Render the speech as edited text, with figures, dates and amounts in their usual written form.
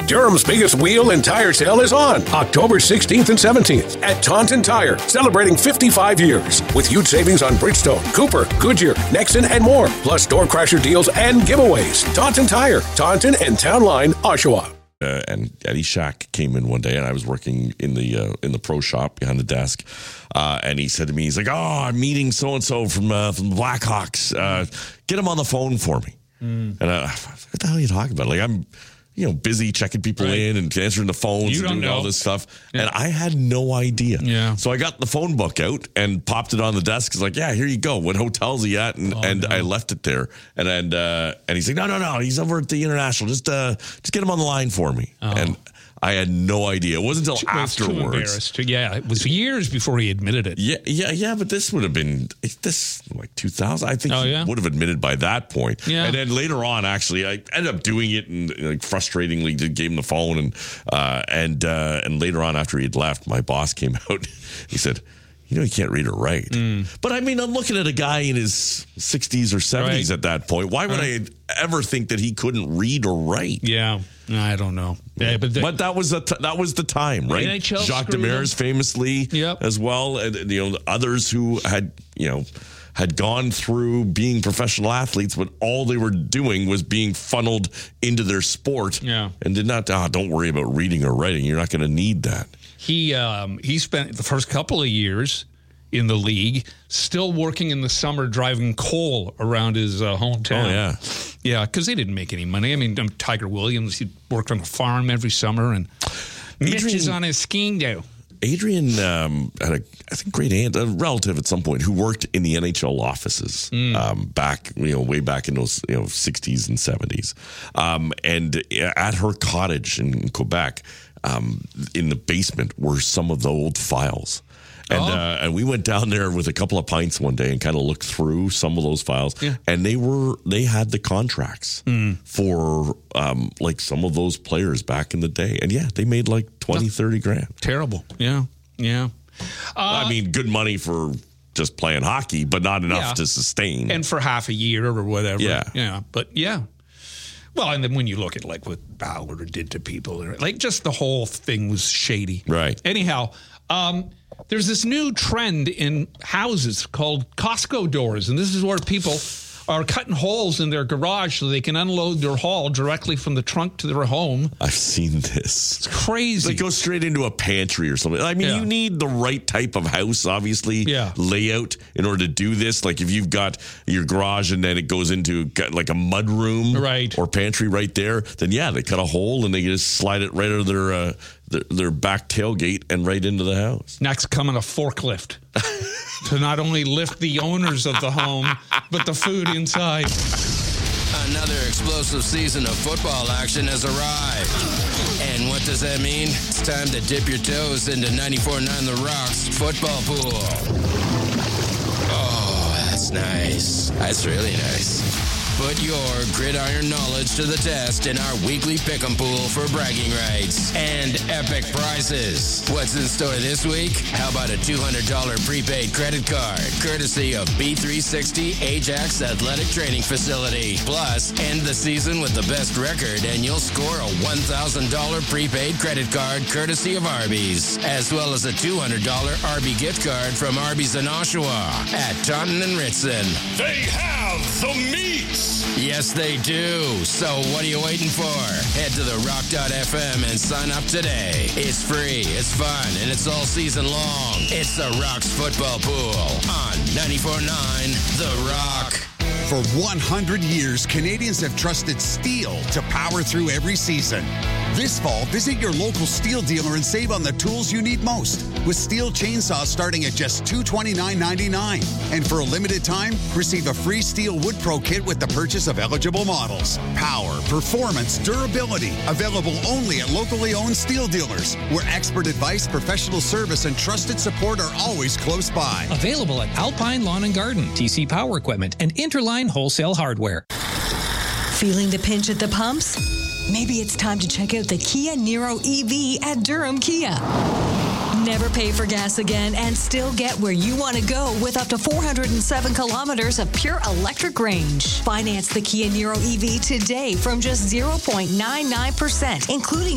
Durham's biggest wheel and tire sale is on October 16th and 17th at Taunton Tire, celebrating 55 years with huge savings on Bridgestone, Cooper, Goodyear, Nexon, and more, plus door crasher deals and giveaways. Taunton Tire, Taunton and Town Line, Oshawa. And Eddie Shack came in one day, and I was working in the pro shop behind the desk, and he said to me, he's like, I'm meeting so-and-so from the Blackhawks. Get him on the phone for me. And what the hell are you talking about? Like, I'm busy checking people in and answering the phones and doing all this stuff. Yeah. And I had no idea. Yeah. So I got the phone book out and popped it on the desk. It's like, yeah, here you go. What hotel's he at? And I left it there. And he's like, no. He's over at the International. Just get him on the line for me. Oh. And I had no idea. It wasn't until afterwards. Too embarrassed. Yeah, it was years before he admitted it. Yeah. But this would have been like 2000. I think he would have admitted by that point. Yeah. And then later on, actually, I ended up doing it and like frustratingly gave him the phone. And later on, after he had left, my boss came out. He said, he can't read or write. But I mean, I'm looking at a guy in his 60s or 70s at that point. Why would I ever think that he couldn't read or write? Yeah. I don't know. Yeah, but that was the time, right? NHL Jacques Demers famously as well, and others who had gone through being professional athletes, but all they were doing was being funneled into their sport, and did not. Don't worry about reading or writing. You're not going to need that. He spent the first couple of years in the league, still working in the summer, driving coal around his hometown. Oh, yeah. Yeah, because they didn't make any money. I mean, Tiger Williams, he worked on a farm every summer, and Mitch is on his skiing do. Adrian had a great aunt, a relative at some point, who worked in the NHL offices back, way back in those 60s and 70s. And at her cottage in Quebec, in the basement were some of the old files. And we went down there with a couple of pints one day and kind of looked through some of those files. Yeah. And they had the contracts for like some of those players back in the day. And they made like 20, 30 grand. Terrible. Yeah. I mean, good money for just playing hockey, but not enough to sustain. And for half a year or whatever. Yeah. But well, and then when you look at like what Ballard did to people, like just the whole thing was shady. Right. Anyhow, there's this new trend in houses called Costco doors, and this is where people are cutting holes in their garage so they can unload their haul directly from the trunk to their home. I've seen this. It's crazy. They go straight into a pantry or something. I mean, you need the right type of house, obviously, layout in order to do this. Like if you've got your garage and then it goes into like a mud room or pantry right there, then they cut a hole and they just slide it right out of their back tailgate and right into the house. Next coming a forklift to not only lift the owners of the home, but the food inside. Another explosive season of football action has arrived. And what does that mean? It's time to dip your toes into 94.9 The Rock's football pool. Oh, that's nice. That's really nice. Put your gridiron knowledge to the test in our weekly pick'em pool for bragging rights and epic prizes. What's in store this week? How about a $200 prepaid credit card, courtesy of B360 Ajax Athletic Training Facility. Plus, end the season with the best record and you'll score a $1,000 prepaid credit card, courtesy of Arby's, as well as a $200 Arby gift card from Arby's in Oshawa at Taunton and Ritson. They have the meats! Yes, they do. So what are you waiting for? Head to therock.fm and sign up today. It's free, it's fun, and it's all season long. It's the Rock's Football Pool on 94.9 The Rock. For 100 years, Canadians have trusted steel to power through every season. This fall, visit your local steel dealer and save on the tools you need most, with steel chainsaws starting at just $229.99. And for a limited time, receive a free Steel Wood Pro kit with the purchase of eligible models. Power, performance, durability, available only at locally owned steel dealers, where expert advice, professional service, and trusted support are always close by. Available at Alpine Lawn and Garden, TC Power Equipment, and Interline Wholesale Hardware. Feeling the pinch at the pumps? Maybe it's time to check out the Kia Niro EV at Durham Kia. Never pay for gas again and still get where you want to go with up to 407 kilometers of pure electric range. Finance the Kia Niro EV today from just 0.99%, including